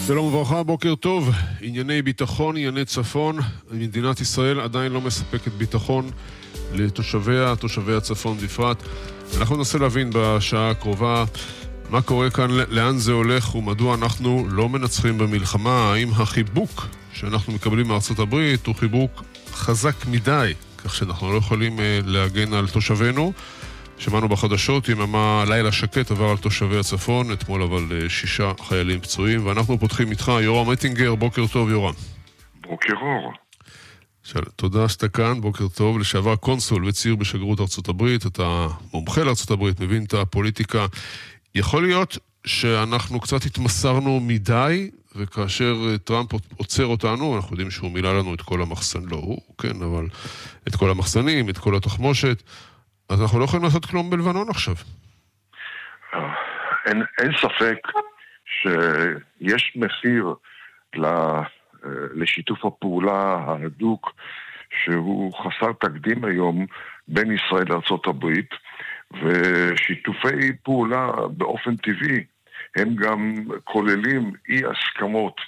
שלום וברכה, בוקר טוב. ענייני ביטחון, ענייני צפון. מדינת ישראל עדיין לא מספקת ביטחון לתושביה, תושבי הצפון בפרט. אנחנו ננסה להבין בשעה הקרובה מה קורה כאן, לאן זה הולך ומדוע אנחנו לא מנצחים במלחמה. האם החיבוק שאנחנו מקבלים מארצות הברית הוא חיבוק חזק מדי, כך שאנחנו לא יכולים להגן על תושבינו. שמענו בחדשות, יממה לילה שקט עבר על תושבי הצפון, אתמול אבל 6 חיילים פצועים, ואנחנו פותחים איתך, יורם אטינגר. בוקר טוב, יורם. בוקר אור. תודה שאתה כאן, בוקר טוב. לשעבר קונסול וציר בשגרירות ארצות הברית, אתה מומחה לארצות הברית, מבין את הפוליטיקה. יכול להיות שאנחנו קצת התמסרנו מדי, וכאשר טראמפ עוצר אותנו, אנחנו יודעים שהוא מילא לנו את כל המחסן, לא הוא, כן, אבל את כל המחסנים, את כל התחמושת, אז אנחנו לא יכולים לעשות כלום בלבנון עכשיו. אין ספק שיש מחיר לשיתוף הפעולה ההדוק שהוא חסר תקדים היום בין ישראל לארצות הברית, ושיתופי פעולה באופן טבעי הם גם כוללים אי הסכמות,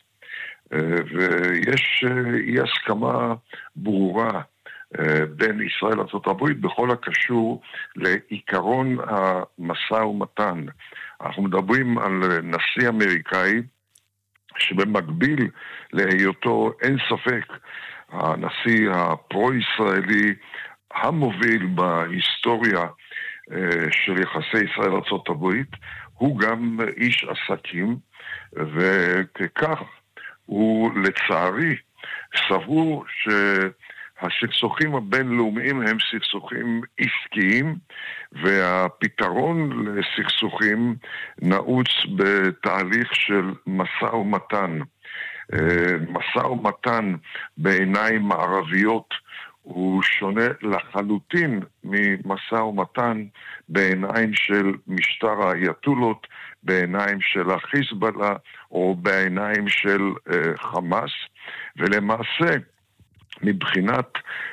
ויש אי הסכמה ברורה בין ישראל לארצות הברית בכל הקשור לעיקרון המשא ומתן. אנחנו מדברים על נשיא אמריקאי שבמקביל להיותו אין ספק הנשיא הפרו-ישראלי המוביל בהיסטוריה של יחסי ישראל לארצות הברית, הוא גם איש עסקים, וכך הוא לצערי סבור הסכסוכים הבינלאומיים הם סכסוכים עסקיים, והפתרון לסכסוכים נעוץ בתהליך של משא ומתן. משא ומתן בעיניים מערביות הוא שונה לחלוטין ממשא ומתן בעיניים של משטר האייתולות, בעיניים של החיזבאללה או בעיניים של חמאס, ולמעשה מבחינת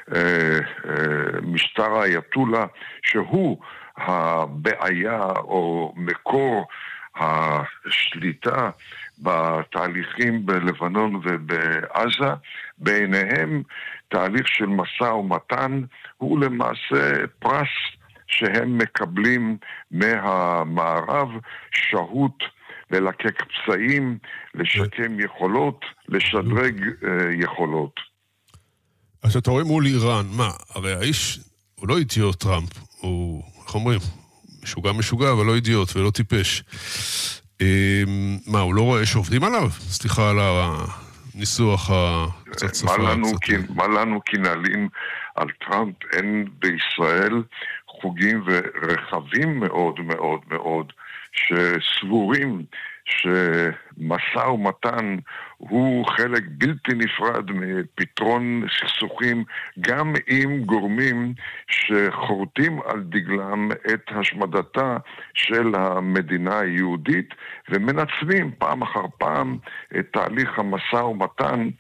משטר האייתולה, שהוא הבעיה או מקור השליטה בתהליכים בלבנון ובעזה, ביניהם תהליך של משא ומתן הוא למעשה פרס שהם מקבלים מהמערב, שהות ללקק פצעים, לשקם יכולות, לשדרג יכולות. אז אתה רואה מול איראן, מה? הרי האיש הוא לא אידיוט טראמפ, הוא, איך אומרים, משוגע, אבל לא אידיוט ולא טיפש. מה, הוא לא רואה שעובדים עליו? סליחה על הניסוח הקצת ספר. מה לנו כנעלים על טראמפ? אין בישראל חוגים ורחבים מאוד מאוד מאוד שסבורים שמשא ומתן הוא חלק בלתי נפרד מפתרון סכסוכים, גם עם גורמים שחורטים על דגלם את השמדתה של המדינה היהודית, ומנצלים פעם אחר פעם את תהליך המשא ומתן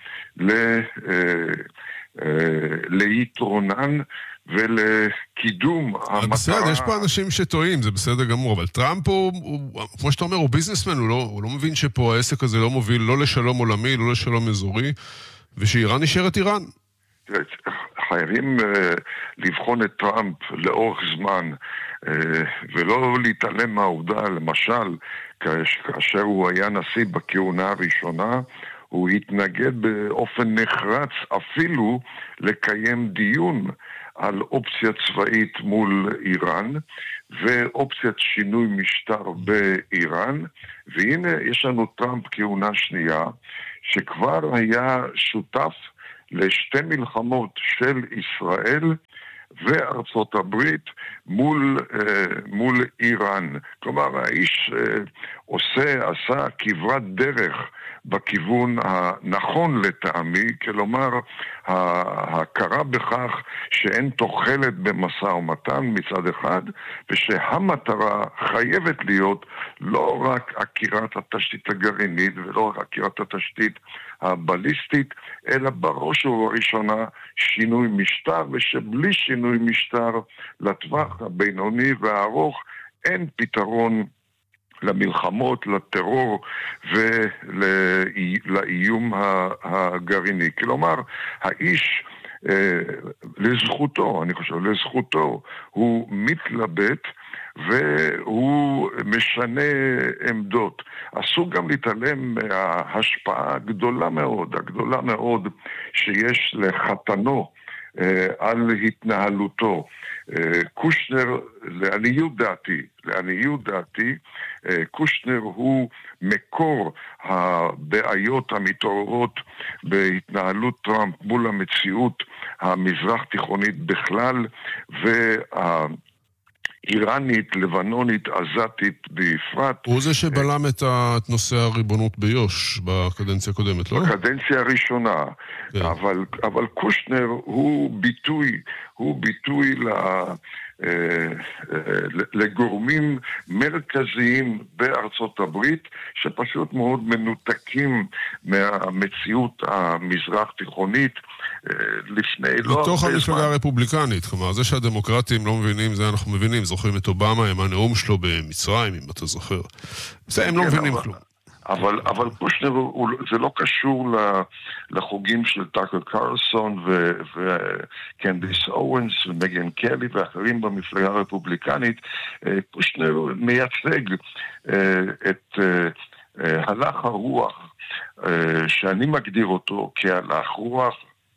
ליתרונן ולקידום המטרה. בסדר, יש פה אנשים שטועים, זה בסדר גמור, אבל טראמפ הוא כמו שאתה אומר, הוא ביזנסמן, הוא לא מבין שפה העסק הזה לא מוביל לא לשלום עולמי, לא לשלום אזורי, ושאיראן נשארת איראן. חייבים לבחון את טראמפ לאורך זמן, ולא להתעלם מהעובדה, למשל, כאשר הוא היה נשיא בכהונה הראשונה, הוא התנגד באופן נחרץ אפילו לקיים דיון על אופציה צבאית מול איראן ואופציית שינוי משטר באיראן, והנה יש לנו טראמפ כהונה שנייה שכבר היה שותף לשתי מלחמות של ישראל וארצות הברית מול איראן. כלומר, האיש עשה כברת דרך בכיוון הנכון לטעמי, כלומר, ההכרה בכך שאין תוחלת במשא ומתן מצד אחד, ושהמטרה חייבת להיות לא רק עקירת התשתית הגרעינית ולא רק עקירת התשתית הבליסטית, אלא בראש ובראשונה שינוי משטר, ושבלי שינוי משטר לטווח הבינוני והארוך אין פתרון למלחמות, לטרור ולאיום הגרעיני. כלומר, האיש לזכותו, אני חושב, לזכותו, הוא מתלבט והוא משנה עמדות. אסור גם להתעלם מההשפעה הגדולה מאוד שיש לחתנו על התנהלותו. קושנר, לעניות דעתי, קושנר הוא מקור הבעיות המתעוררות בהתנהלות טראמפ מול המציאות המזרח תיכונית בכלל איראנית, לבנונית, עזתית בפרט. הוא זה שבלם את נושא הריבונות ביוש בקדנציה הקודמת, לא? בקדנציה הראשונה. כן. אבל קושנר הוא ביטוי לגורמים מרכזיים בארצות הברית שפשוט מאוד מנותקים מהמציאות המזרח תיכונית לפני לא בתוך המפלגה הרפובליקנית. כלומר, זה שהדמוקרטים לא מבינים, זה אנחנו מבינים. זוכרים את אובמה עם הנאום שלו במצרים, אם אתה זוכר. זה הם לא מבינים כלום. אבל קושנר זה לא קשור לחוגים של טאקר קרלסון וקנדיס אורנס ומגן קלי ואחרים במפלגה הרפובליקנית. קושנר מייצג את הלך הרוח שאני מגדיר אותו כהלך רוח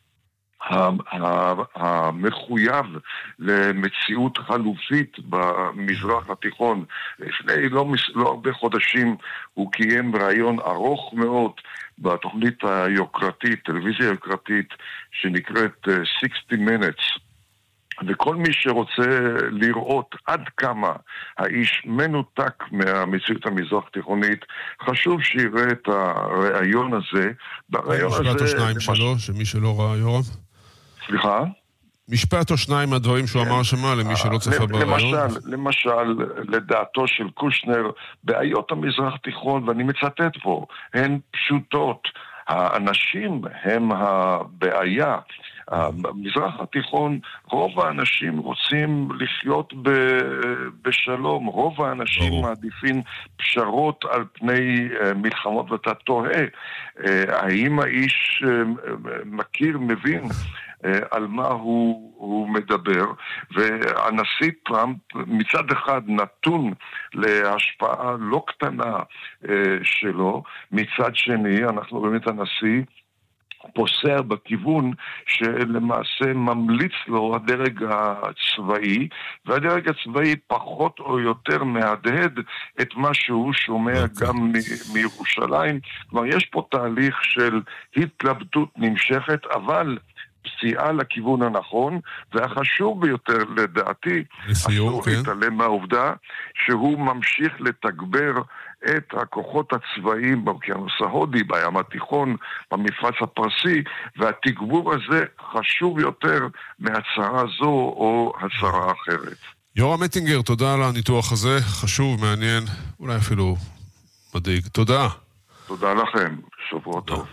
המחויב למציאות חלופית במזרח התיכון. לפני לא הרבה חודשים הוא קיים רעיון ארוך מאוד בתוכנית היוקרתית, טלוויזיה יוקרתית, שנקראת 60 Minutes. וכל מי שרוצה לראות עד כמה האיש מנותק מהמציאות המזרח תיכונית, חשוב שיראה את הרעיון הזה. משפט או שניים שלו, שמי שלא ראה יורם? סליחה? משפט או שניים מהדברים שהוא אמר שמה למי שלא צפה ברעיון? למשל, לדעתו של קושנר, בעיות המזרח תיכון, ואני מצטט פה, הן פשוטות. האנשים הם הבעיה. במזרח התיכון רוב האנשים רוצים לחיות בשלום, רוב האנשים מעדיפים פשרות על פני מלחמות, ואתה תוהה האם האיש מכיר, מבין על מה הוא מדבר. והנשיא טראמפ מצד אחד נתון להשפעה לא קטנה שלו, מצד שני אנחנו רואים את הנשיא פוסע בכיוון שלמעשה ממליץ לו הדרג הצבאי, והדרג הצבאי פחות או יותר מהדהד את מה שהוא שומע גם מירושלים. כלומר, יש פה תהליך של התלבטות נמשכת, אבל פסיעה לכיוון הנכון, והחשוב ביותר לדעתי, אסור להתעלם מהעובדה שהוא ממשיך לתגבר את הכוחות הצבאיים באוקיינוס ההודי, בים התיכון, במפרץ הפרסי, והתגבור הזה חשוב יותר מהצהרה זו או הצהרה אחרת. יורם אטינגר, תודה על הניתוח הזה, חשוב, מעניין, אולי אפילו מדאיג. תודה. תודה לכם, שבוע טוב.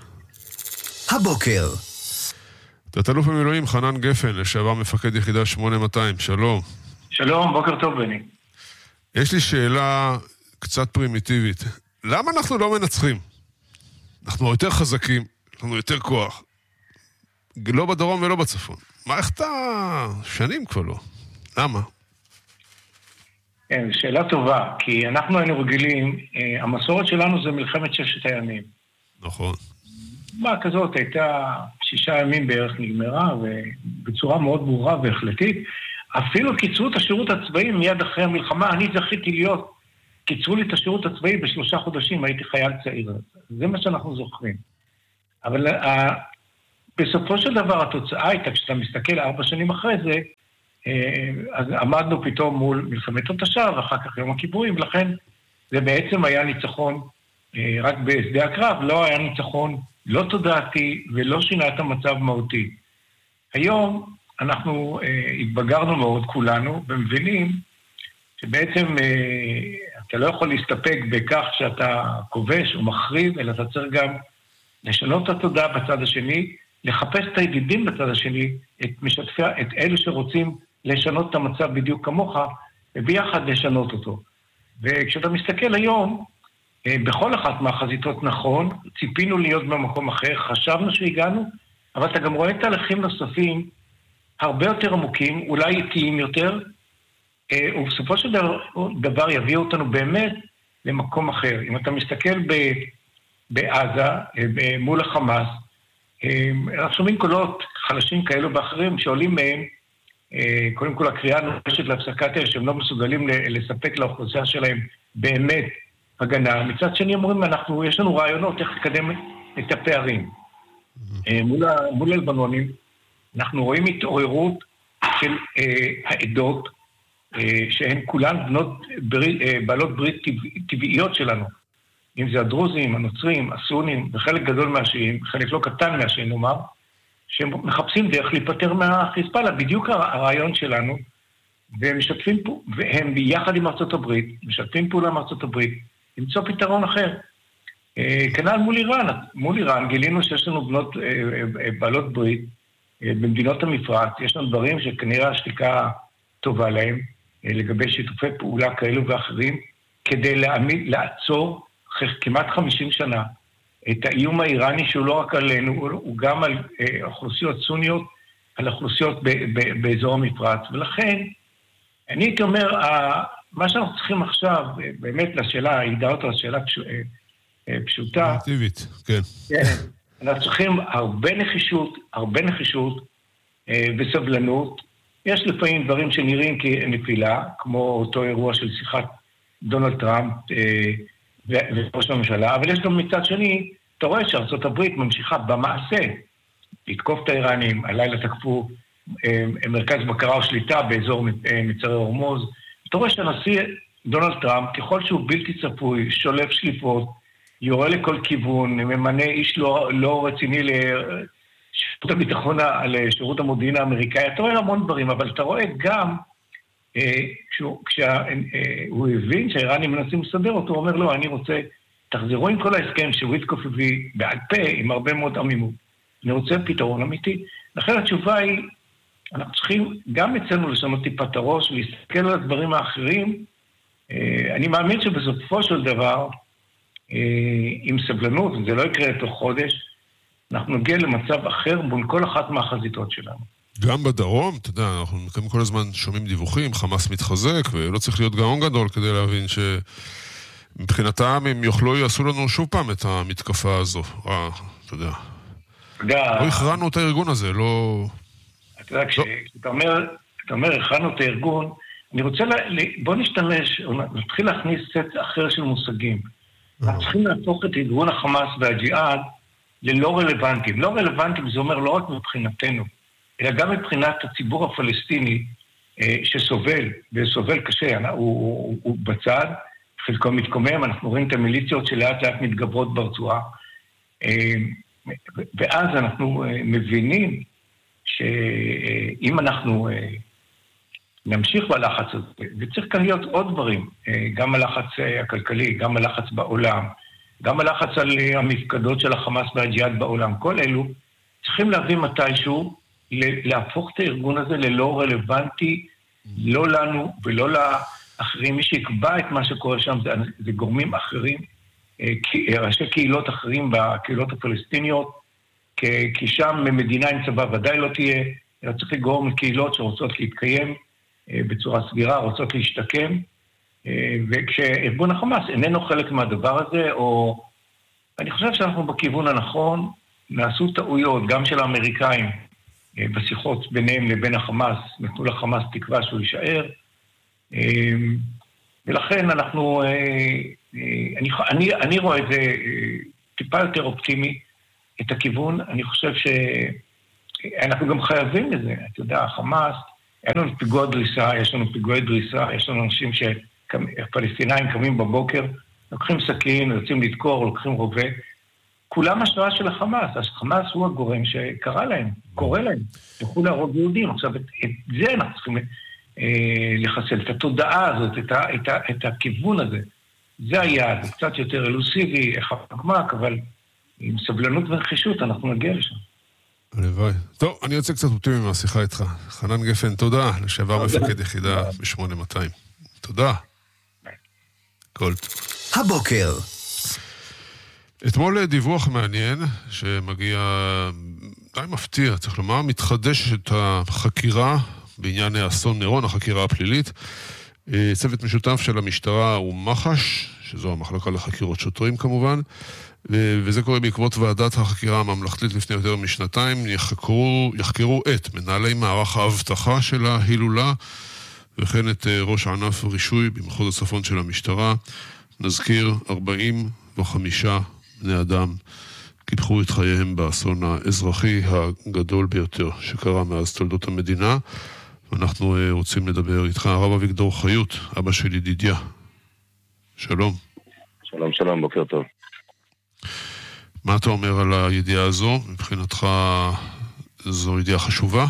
הבוקר תת-אלוף במילואים חנן גפן, לשעבר מפקד יחידה 8200, שלום. שלום, בוקר טוב בני. יש לי שאלה קצת פרימיטיבית. למה אנחנו לא מנצחים? אנחנו יותר חזקים, יש לנו יותר כוח. לא בדרום ולא בצפון. מערכת שנים כבר לא. למה? כן, שאלה טובה, כי אנחנו היינו רגילים, המסורת שלנו זה מלחמת ששת הימים. נכון. מה כזאת הייתה 6 ימים בערך נגמרה, ובצורה מאוד ברורה והחלטית. אפילו קיצרו את השירות הצבאי מיד אחרי המלחמה. אני זכיתי להיות, קיצרו לי את השירות הצבאי ב3 חודשים, הייתי חייל צעיר. זה מה שאנחנו זוכרים. אבל בסופו של דבר התוצאה הייתה, כשאתה מסתכל 4 שנים אחרי זה, אז עמדנו פתאום מול מלחמת התשה, ואחר כך יום הכיפורים, ולכן זה בעצם היה ניצחון רק בשדה הקרב, לא היה ניצחון לא תודעתי ולא שינה את המצב מהותי. היום אנחנו התבגרנו מאוד כולנו, ומבינים שבעצם אתה לא יכול להסתפק בכך שאתה כובש או מחריב, אלא אתה צריך גם לשנות את התודעה בצד השני, לחפש את הידידים בצד השני, את אלו שרוצים לשנות את המצב בדיוק כמוך, וביחד לשנות אותו. וכשאתה מסתכל היום, בכל אחת מהחזיתות נכון, ציפינו להיות במקום אחר, חשבנו שהגענו, אבל אתה גם רואה תהליכים נוספים הרבה יותר עמוקים, אולי איטיים יותר, ובסופו של דבר יביאו אותנו באמת למקום אחר. אם אתה מסתכל בעזה, מול החמאס, אנחנו שומעים קולות חלשים כאלו ואחרים שעולים מהם, קודם כל הקריאה נורשת להפסקת אש, שהם לא מסוגלים לספק לאוכלוסייה שלהם באמת הגנה. מצד שני אומרים, יש לנו רעיונות איך לקדם את הפערים. מול הלבנונים, אנחנו רואים התעוררות של העדות, שהן כולן בעלות ברית טבעיות שלנו. אם זה הדרוזים, הנוצרים, הסונים, וחלק גדול מהשיעים, חלק לא קטן מהשיעים, נאמר, שהם מחפשים דרך להיפטר מהחיזבאללה, בדיוק הרעיון שלנו, והם משתפים פה, והם ביחד עם ארצות הברית, משתפים פעולה עם ארצות הברית, למצוא פתרון אחר. כנ"ל מול איראן, גילינו שיש לנו בנות בעלות ברית, במדינות המפרץ, יש לנו דברים שכנראה השתיקה טובה להם, לגבי שיתופי פעולה כאלו ואחרים, כדי לעצור כמעט 50 שנה את האיום האיראני שהוא לא רק עלינו, הוא גם על אוכלוסיות סוניות, על אוכלוסיות באזור המפרץ. ולכן, אני הייתי אומר, מה שאנחנו צריכים עכשיו, באמת לשאלה, הגדרת לשאלה פשוטה. אקטיבית, כן. אנחנו צריכים הרבה נחישות וסבלנות. יש לפעמים דברים שנראים כנפילה, כמו אותו אירוע של שיחת דונלד טראמפ וראש הממשלה, אבל יש גם מצד שני, אתה רואה שארצות הברית ממשיכה במעשה לתקוף את האיראנים, הלילה תקפו מרכז בקרה או שליטה באזור מצרי הורמוז. אתה רואה שהנשיא דונלד טראמפ, ככל שהוא בלתי צפוי, שולף שליפות, יורה לכל כיוון, ממנה איש לא רציני לשירות הביטחון, לשירות המודיעין האמריקאי. אתה רואה המון דברים, אבל אתה רואה גם, כשהוא הבין שהאיראנים מנסים לסדר אותו, הוא אומר לו, אני רוצה, תחזרו עם כל ההסכם שוויטקוף הביא בעל פה, עם הרבה מאוד עמימות. אני רוצה פתרון אמיתי. לכן התשובה היא, אנחנו צריכים גם אצלנו לשנות טיפה את הראש, להסתכל על הדברים האחרים. אני מאמין שבסופו של דבר, עם סבלנות, זה לא יקרה תוך חודש, אנחנו נגיע למצב אחר מול כל אחת מהחזיתות שלנו. גם בדרום, אתה יודע, אנחנו כל הזמן שומעים דיווחים, חמאס מתחזק, ולא צריך להיות גאון גדול כדי להבין שמבחינתם הם יעשו לנו שוב פעם את המתקפה הזו. אתה יודע. לא הכרענו את הארגון הזה, לא... אתה יודע, כשאתה אומר, הכרענו את הארגון, אני רוצה, בוא נשתמש, נתחיל להכניס סט אחר של מושגים. אנחנו צריכים להפוך את ארגון החמאס והג'יהאד ללא רלוונטיים. לא רלוונטיים זה אומר לא רק מבחינתנו, אלא גם מבחינת הציבור הפלסטיני שסובל, וסובל קשה, הוא בצד, חלקו מתקומם, אנחנו רואים את המיליציות שלאט לאט מתגברות ברצועה, ואז אנחנו מבינים שאם אנחנו נמשיך בלחץ הזה, וצריך כאן להיות עוד דברים, גם הלחץ הכלכלי, גם הלחץ בעולם, גם הלחץ על המפקדות של החמאס והג'יהאד בעולם, כל אלו צריכים להביא מתישהו להפוך את הארגון הזה ללא רלוונטי, לא לנו ולא לאחרים. מי שיקבע את מה שקורה שם זה גורמים אחרים, ראשי קהילות אחרים בקהילות הפלסטיניות, כי שם מדינה עם צבא ודאי לא תהיה, אלא צריך לגרום לקהילות שרוצות להתקיים בצורה סבירה, רוצות להשתקם, וכשארגון החמאס איננו חלק מהדבר הזה, או אני חושב שאנחנו בכיוון הנכון, נעשו טעויות גם של האמריקאים בשיחות ביניהם לבין החמאס, נתנו לחמאס תקווה שהוא יישאר, ולכן אני רואה את זה טיפה יותר אופטימי, את הכיוון. אני חושב שאנחנו גם חייבים לזה, אתה יודע, החמאס, יש לנו פיגוע דריסה, יש לנו פיגועי דריסה, יש לנו אנשים פלסטינאים קמים בבוקר, לוקחים סכין, יוצאים לדקור, לוקחים רובה, כולם השראה של החמאס. החמאס הוא הגורם שקרא להם, קורא להם, יכולו להרוג יהודים. עכשיו, את זה אנחנו צריכים לחסל, את התודעה הזאת, את הכיוון הזה. זה היעד, זה קצת יותר אלוסיבי, חמק, אבל עם סבלנות ונחישות אנחנו נגיע לשם. הלוואי. טוב, אני יוצא קצת אופטימי מהשיחה איתך. חנן גפן, תודה. לשעבר מפקד יחידה ב-8200. תודה. כל טוב. הבוקר. אתמול דיווח מעניין שמגיע די מפתיע, צריך לומר, מתחדשת החקירה בעניין האסון מירון, החקירה הפלילית. צוות משותף של המשטרה ומח"ש, שזו המחלקה לחקירות שוטרים כמובן, וזה קורה בעקבות ועדת החקירה הממלכתית לפני יותר משנתיים, יחקרו את מנהלי מערך האבטחה של ההילולה, וכן את ראש ענף רישוי במחוז הצפון של המשטרה. נזכיר 45 בני אדם קיפחו את חייהם באסון האזרחי הגדול ביותר שקרה מאז תולדות המדינה. ואנחנו רוצים לדבר איתך, הרב אביגדור חיות, אבא של ידידיה. שלום. שלום, שלום, בוקר טוב. מה אתה אומר על הידיעה הזו? מבחינתך זו ידיעה חשובה?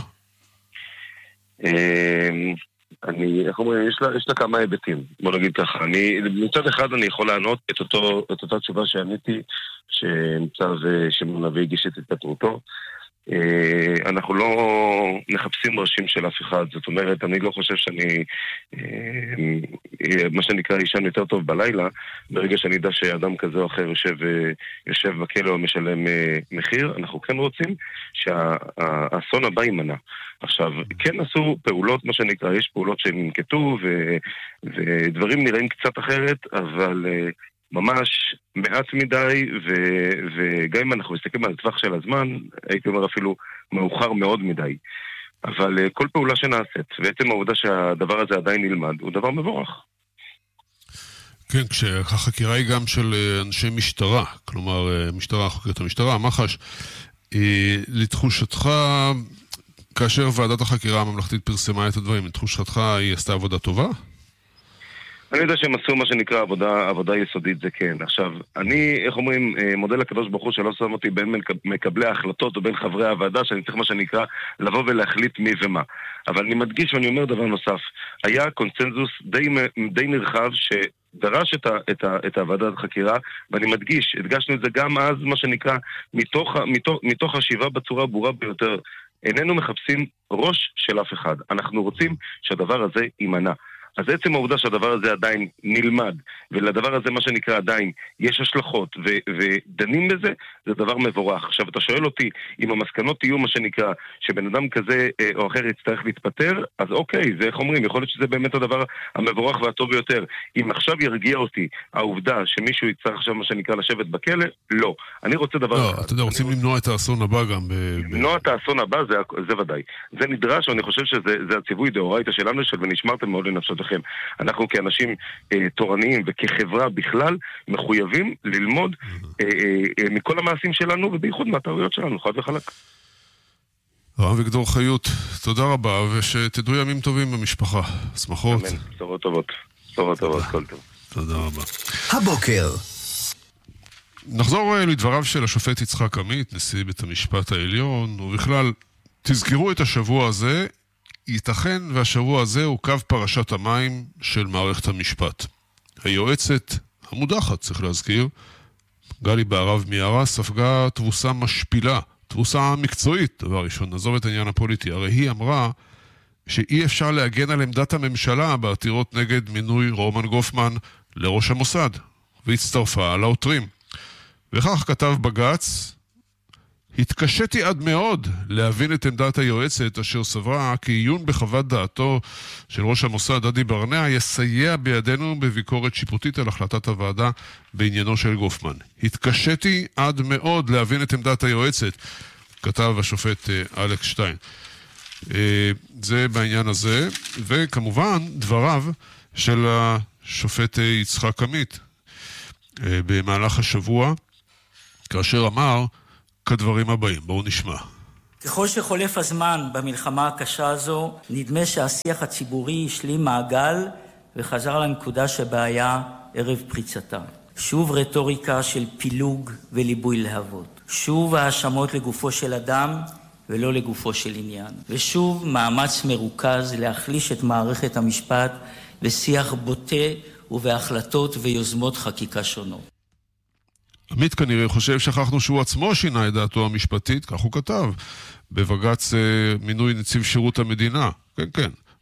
איך אומרים, יש לה כמה היבטים, בוא נגיד ככה. מצד אחד אני יכול לענות את אותה תשובה שעניתי, שניצב שמעון לביא הגיש את התפטרותו. אנחנו לא מחפשים ראשים של אף אחד, זאת אומרת, אני לא חושב שאני מה שנקרא ישן יותר טוב בלילה, ברגע שאני יודע שאדם כזה או אחר יושב בכלא או משלם מחיר. אנחנו כן רוצים שהאסון הבא יימנע. עכשיו, כן עשו פעולות, מה שנקרא, יש פעולות שננקטו ודברים נראים קצת אחרת, אבל ממש מעט מדי, וגם אם אנחנו מסתכלים על הטווח של הזמן, הייתי אומר אפילו מאוחר מאוד מדי. אבל כל פעולה שנעשית, ועצם העובדה שהדבר הזה עדיין נלמד, הוא דבר מבורך. כן, כשהחקירה היא גם של אנשי משטרה, כלומר, משטרה, חוקרת המשטרה, מח"ש, לתחושתך, כאשר ועדת החקירה הממלכתית פרסמה את הדברים, לתחושתך היא עשתה עבודה טובה? אני יודע שהם עשו מה שנקרא עבודה יסודית, זה כן. עכשיו, אני, איך אומרים, מודל הקדוש ברוך הוא שלא שם אותי בין מקבלי ההחלטות או בין חברי הוועדה, שאני צריך מה שנקרא לבוא ולהחליט מי ומה. אבל אני מדגיש ואני אומר דבר נוסף. היה קונצנזוס די נרחב שדרש את הוועדת החקירה, ואני מדגיש, הדגשנו את זה גם אז, מה שנקרא, מתוך השיבה בצורה ברורה ביותר. איננו מחפשים ראש של אף אחד. אנחנו רוצים שהדבר הזה יימנע. אז עצם העובדה שהדבר הזה עדיין נלמד, ולדבר הזה מה שנקרא עדיין יש השלכות, ודנים בזה, זה דבר מבורך. עכשיו אתה שואל אותי, אם המסקנות יהיו מה שנקרא, שבן אדם כזה או אחר יצטרך להתפטר, אז אוקיי, זה איך אומרים, יכול להיות שזה באמת הדבר המבורך והטוב ביותר. אם עכשיו ירגיע אותי העובדה שמישהו יצטרך עכשיו מה שנקרא לשבת בכלא, לא. אני רוצה דבר אחד. אתה יודע, רוצים למנוע את האסון הבא גם. למנוע את האסון הבא, זה ודאי. זה נדרש, ואני חושב שזה הציווי דאורייתא שלנו, ונשמרתם מאוד לנפשותיכם. אנחנו כאנשים תורניים וכחברה בכלל מחויבים ללמוד מכל המעשים שלנו, ובייחוד מהטעויות שלנו, חד וחלק. הרב אביגדור חיות, תודה רבה, ושתדעו ימים טובים במשפחה. שמחות. אמן, בשורות טובות. בשורות טובות, כל טוב. תודה רבה. הבוקר. נחזור לדבריו של השופט יצחק עמית, נשיא בית המשפט העליון, ובכלל, תזכרו את השבוע הזה, ייתכן והשבוע הזה הוא קו פרשת המים של מערכת המשפט. היועצת המודחת, צריך להזכיר, גלי בהרב מיארה, ספגה תבוסה משפילה, תבוסה מקצועית, דבר ראשון, נעזוב את העניין הפוליטי. הרי היא אמרה שאי אפשר להגן על עמדת הממשלה בעתירות נגד מינוי רומן גופמן לראש המוסד, והצטרפה על העותרים. וכך כתב בג"ץ, התקשיתי עד מאוד להבין את עמדת היועצת אשר סברה כי עיון בחוות דעתו של ראש המוסד דדי ברנע יסייע בידינו בביקורת שיפוטית על החלטת הוועדה בעניינו של גופמן. התקשיתי עד מאוד להבין את עמדת היועצת, כתב השופט אלכס שטיין. זה בעניין הזה, וכמובן דבריו של השופט יצחק עמית במהלך השבוע, כאשר אמר כדברים הבאים. בואו נשמע. ככל שחולף הזמן במלחמה הקשה הזו, נדמה שהשיח הציבורי השלים מעגל וחזר לנקודה שבהיה ערב פריצתה. שוב רטוריקה של פילוג וליבוי להבות. שוב האשמות לגופו של אדם ולא לגופו של עניין. ושוב מאמץ מרוכז להחליש את מערכת המשפט בשיח בוטה ובהחלטות ויוזמות חקיקה שונות. עמית כנראה חושב שכחנו שהוא עצמו שינה את דעתו המשפטית, כך הוא כתב, בבג"ץ מינוי נציב שירות המדינה. כן, כן.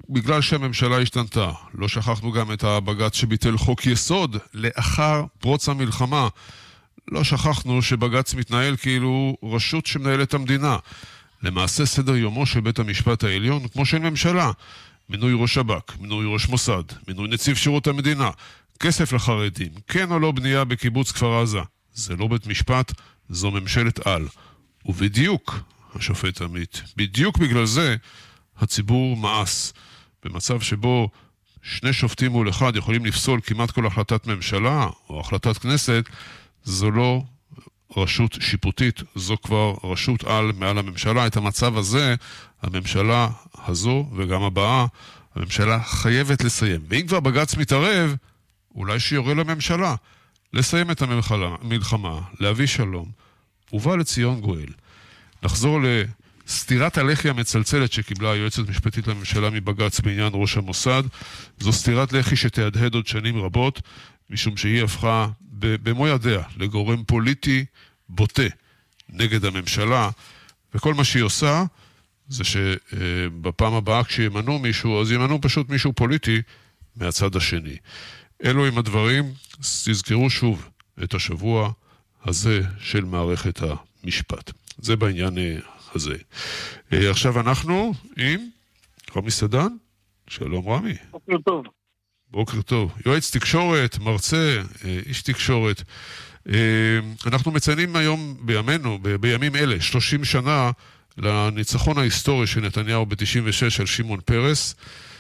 בגלל שהממשלה השתנתה. לא שכחנו גם את הבג"ץ שביטל חוק יסוד לאחר פרוץ המלחמה. לא שכחנו שבג"ץ מתנהל כאילו רשות שמנהלת המדינה. למעשה סדר יומו של בית המשפט העליון, כמו של ממשלה, מינוי ראש שב"כ, מינוי ראש מוסד, מינוי נציב שירות המדינה, כסף לחרדים, כן או לא בנייה בקיבוץ כפר עזה. זה לא בית משפט, זו ממשלת על. ובדיוק, השופט עמית, בדיוק בגלל זה הציבור מאס. במצב שבו שני שופטים מול אחד יכולים לפסול כמעט כל החלטת ממשלה או החלטת כנסת, זו לא רשות שיפוטית, זו כבר רשות על מעל הממשלה. את המצב הזה, הממשלה הזו וגם הבאה, הממשלה חייבת לסיים. ואם כבר בג"ץ מתערב, אולי שיורה לממשלה לסיים את המלחמה, להביא שלום, ובא לציון גואל. נחזור לסתירת הלחי המצלצלת שקיבלה היועצת משפטית לממשלה מבג"ץ בעניין ראש המוסד. זו סתירת לחי שתהדהד עוד שנים רבות, משום שהיא הפכה במו ידיה לגורם פוליטי בוטה נגד הממשלה, וכל מה שהיא עושה זה שבפעם הבאה כשימנו מישהו, אז ימנו פשוט מישהו פוליטי מהצד השני. אלו עם הדברים, תזכרו שוב את השבוע הזה של מערכת המשפט. זה בעניין הזה. עכשיו אנחנו עם רמי סדן. שלום רמי. בוקר טוב. בוקר טוב. יועץ תקשורת, מרצה, איש תקשורת. אנחנו מציינים היום בימים אלה, 30 שנה לניצחון ההיסטורי של נתניהו ב-96 על שמעון פרס.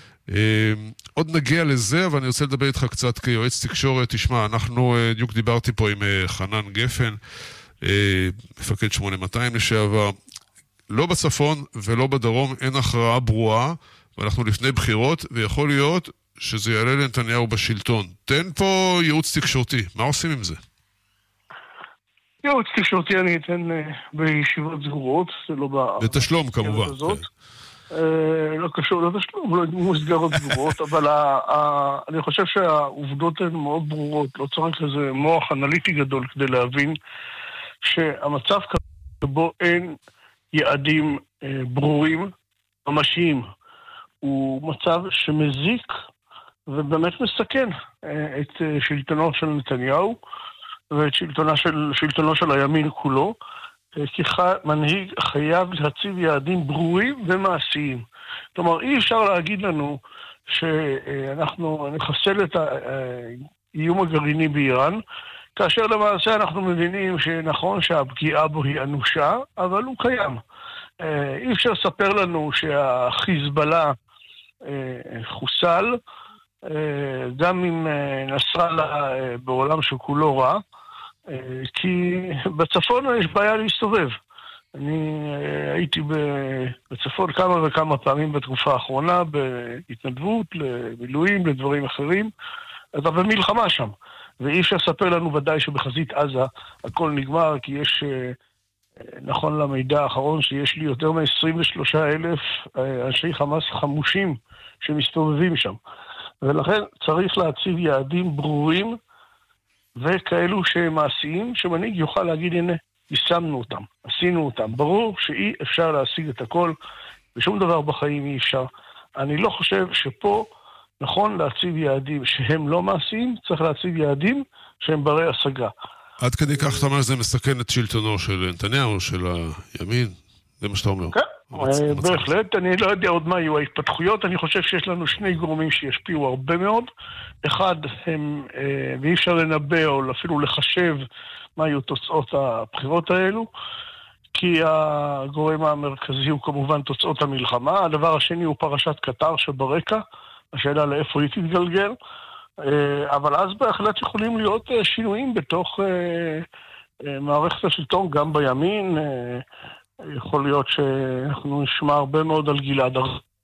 עוד נגיע לזה, אבל אני רוצה לדבר איתך קצת כיועץ תקשורת. תשמע, בדיוק דיברתי פה עם חנן גפן, מפקד 8200 לשעבר. לא בצפון ולא בדרום אין הכרעה ברורה, ואנחנו לפני בחירות, ויכול להיות שזה יעלה לנתניהו בשלטון. תן פה ייעוץ תקשורתי, מה עושים עם זה? ייעוץ תקשורתי אני אתן בישיבות סגורות, זה לא בתשלום כמובן. לא קשור לתשלום, לא מוסגרות סגורות, אבל אני חושב שהעובדות הן מאוד ברורות, לא צריך איזה מוח אנליטי גדול כדי להבין שהמצב שבו אין יעדים ברורים, ממשיים, הוא מצב שמזיק ובאמת מסכן את שלטונו של נתניהו ואת שלטונו של הימין כולו, כי מנהיג חייב להציב יעדים ברורים ומעשיים. כלומר, אי אפשר להגיד לנו שאנחנו נחסל את האיום הגרעיני באיראן, כאשר למעשה אנחנו מבינים שנכון שהפגיעה בו היא אנושה, אבל הוא קיים. אי אפשר לספר לנו שהחיזבאללה חוסל, גם אם נסראללה בעולם שכולו רע, כי בצפון יש בעיה להסתובב. אני הייתי בצפון כמה וכמה פעמים בתקופה האחרונה, בהתנדבות, למילואים, לדברים אחרים, אז במלחמה שם. ואי אפשר לספר לנו ודאי שבחזית עזה הכל נגמר, כי יש, נכון למידע האחרון, שיש לי יותר מ-23,000 אנשי חמאס חמושים שמסתובבים שם. ולכן צריך להציב יעדים ברורים וכאלו שמעשיים, שמנהיג יוכל להגיד, הנה, יישמנו אותם, עשינו אותם. ברור שאי אפשר להשיג את הכל, ושום דבר בחיים אי אפשר. אני לא חושב שפה נכון להציב יעדים שהם לא מעשיים, צריך להציב יעדים שהם ברי השגה. עד כדי כך אתה אומר שזה מסכן את שלטונו של נתניהו, של הימין? זה מה שאתה אומר. כן, בהחלט. אני לא יודע עוד מה יהיו ההתפתחויות. אני חושב שיש לנו שני גורמים שישפיעו הרבה מאוד. אחד, ואי אפשר לנבא או אפילו לחשב מה יהיו תוצאות הבחירות האלו, כי הגורם המרכזי הוא כמובן תוצאות המלחמה. הדבר השני הוא פרשת קטר שברקע, השאלה לאיפה היא תתגלגל, אבל אז בהחלט יכולים להיות שינויים בתוך מערכת השלטון, גם בימין. יכול להיות שאנחנו נשמע הרבה מאוד על גלעד ארדן,